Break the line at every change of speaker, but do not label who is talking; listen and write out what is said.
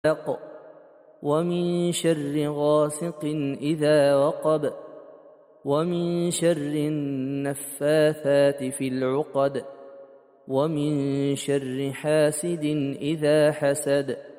خلق ومن شر غاسق إذا وقب ومن شر النفاثات في العقد ومن شر حاسد إذا حسد